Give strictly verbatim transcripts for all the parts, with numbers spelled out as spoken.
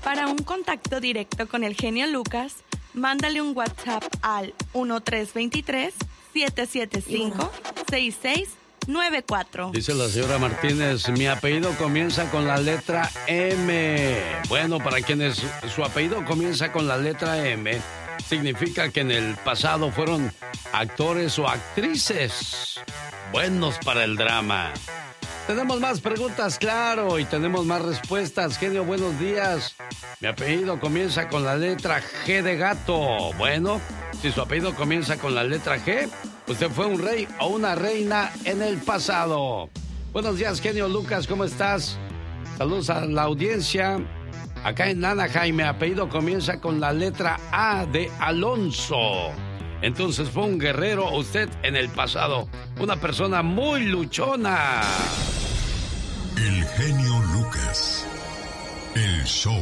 Para un contacto directo con el genio Lucas, mándale un WhatsApp al uno tres dos tres, siete siete cinco, seis seis nueve cuatro. Dice la señora Martínez, mi apellido comienza con la letra M. Bueno, para quienes su apellido comienza con la letra M, significa que en el pasado fueron actores o actrices buenos para el drama. Tenemos más preguntas, claro, y tenemos más respuestas. Genio, buenos días. Mi apellido comienza con la letra G de gato. Bueno, si su apellido comienza con la letra G, usted fue un rey o una reina en el pasado. Buenos días, genio Lucas, ¿cómo estás? Saludos a la audiencia. Acá en Anaheim, mi apellido comienza con la letra A de Alonso. Entonces fue un guerrero usted en el pasado. Una persona muy luchona. El genio Lucas. El show.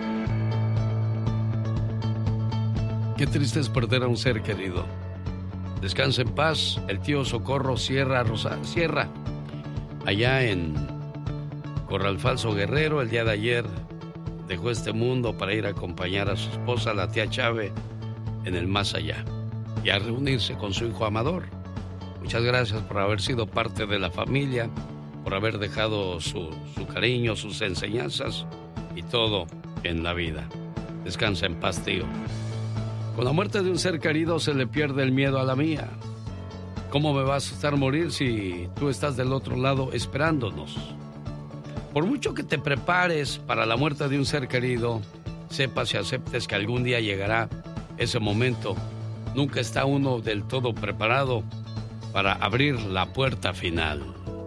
Qué triste es perder a un ser querido. Descansa en paz el tío Socorro Sierra Rosa, Sierra, allá en Corral Falso Guerrero. El día de ayer dejó este mundo para ir a acompañar a su esposa, la tía Chave, en el más allá y a reunirse con su hijo Amador. Muchas gracias por haber sido parte de la familia, por haber dejado su, su cariño, sus enseñanzas y todo en la vida. Descansa en paz, tío. Con la muerte de un ser querido se le pierde el miedo a la mía. ¿Cómo me va a asustar morir si tú estás del otro lado esperándonos? Por mucho que te prepares para la muerte de un ser querido, sepas y aceptes que algún día llegará ese momento. Nunca está uno del todo preparado para abrir la puerta final.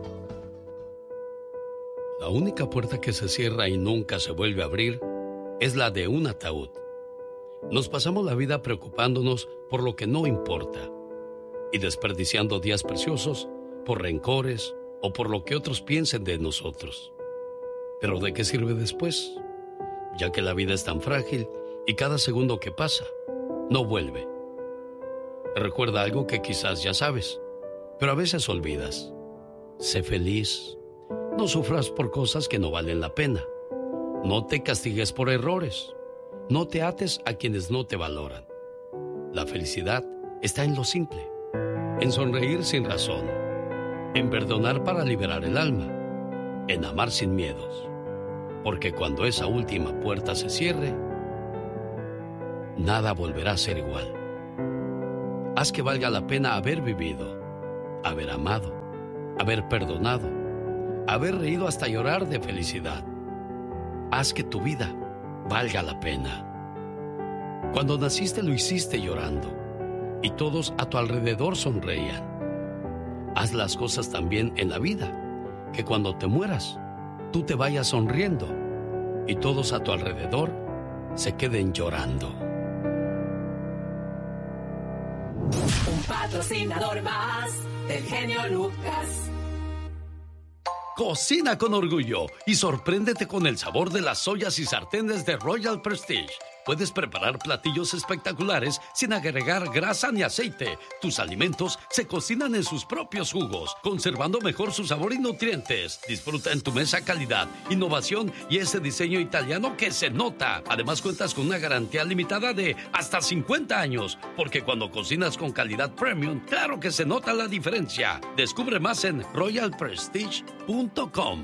La única puerta que se cierra y nunca se vuelve a abrir es la de un ataúd. Nos pasamos la vida preocupándonos por lo que no importa y desperdiciando días preciosos por rencores o por lo que otros piensen de nosotros. ¿Pero de qué sirve después? Ya que la vida es tan frágil y cada segundo que pasa no vuelve. Recuerda algo que quizás ya sabes, pero a veces olvidas. Sé feliz. No sufras por cosas que no valen la pena. No te castigues por errores. No te ates a quienes no te valoran. La felicidad está en lo simple, en sonreír sin razón, en perdonar para liberar el alma, en amar sin miedos. Porque cuando esa última puerta se cierre, nada volverá a ser igual. Haz que valga la pena haber vivido, haber amado, haber perdonado, haber reído hasta llorar de felicidad. Haz que tu vida valga la pena. Cuando naciste lo hiciste llorando y todos a tu alrededor sonreían. Haz las cosas también en la vida, que cuando te mueras, tú te vayas sonriendo y todos a tu alrededor se queden llorando. Un patrocinador más del genio Lucas. Cocina con orgullo y sorpréndete con el sabor de las ollas y sartenes de Royal Prestige. Puedes preparar platillos espectaculares sin agregar grasa ni aceite. Tus alimentos se cocinan en sus propios jugos, conservando mejor su sabor y nutrientes. Disfruta en tu mesa calidad, innovación y ese diseño italiano que se nota. Además, cuentas con una garantía limitada de hasta cincuenta años, porque cuando cocinas con calidad premium, claro que se nota la diferencia. Descubre más en royal prestige punto com.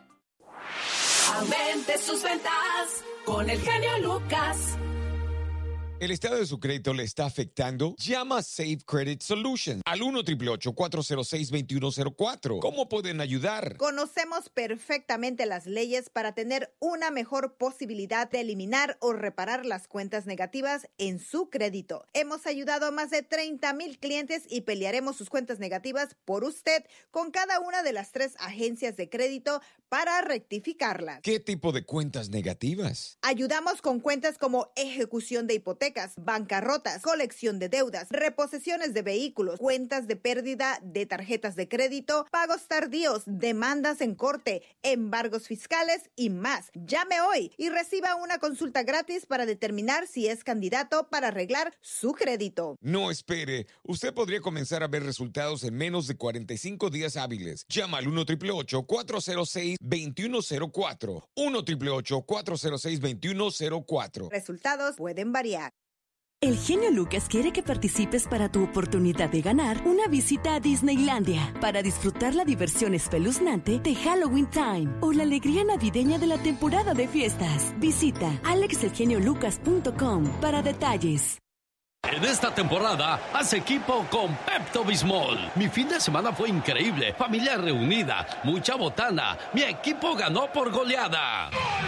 Aumente sus ventas con el genio Lucas. ¿El estado de su crédito le está afectando? Llama a Safe Credit Solutions al uno, ocho ocho ocho, cuatro cero seis, dos uno cero cuatro. ¿Cómo pueden ayudar? Conocemos perfectamente las leyes para tener una mejor posibilidad de eliminar o reparar las cuentas negativas en su crédito. Hemos ayudado a más de treinta mil clientes y pelearemos sus cuentas negativas por usted con cada una de las tres agencias de crédito para rectificarlas. ¿Qué tipo de cuentas negativas? Ayudamos con cuentas como ejecución de hipoteca, hipotecas, bancarrotas, colección de deudas, reposesiones de vehículos, cuentas de pérdida de tarjetas de crédito, pagos tardíos, demandas en corte, embargos fiscales y más. Llame hoy y reciba una consulta gratis para determinar si es candidato para arreglar su crédito. No espere, usted podría comenzar a ver resultados en menos de cuarenta y cinco días hábiles. Llama al uno, ocho ocho ocho, cuatro cero seis, dos uno cero cuatro. uno, ocho ocho ocho, cuatro cero seis, dos uno cero cuatro. Resultados pueden variar. El genio Lucas quiere que participes para tu oportunidad de ganar una visita a Disneylandia para disfrutar la diversión espeluznante de Halloween Time o la alegría navideña de la temporada de fiestas. Visita alex el genio lucas punto com para detalles. En esta temporada, haz equipo con Pepto-Bismol. Mi fin de semana fue increíble. Familia reunida, mucha botana. Mi equipo ganó por goleada.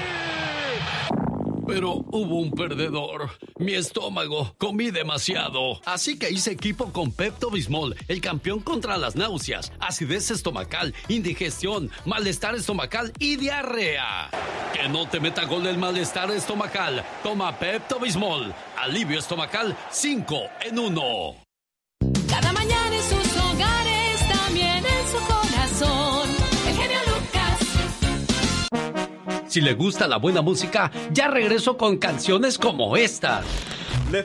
Pero hubo un perdedor. Mi estómago. Comí demasiado. Así que hice equipo con Pepto-Bismol, el campeón contra las náuseas, acidez estomacal, indigestión, malestar estomacal y diarrea. Que no te meta gol el malestar estomacal. Toma Pepto-Bismol. Alivio estomacal cinco en uno. Cada mañana en sus hogares, también en su corazón. El genio Lucas. Si le gusta la buena música, ya regreso con canciones como esta.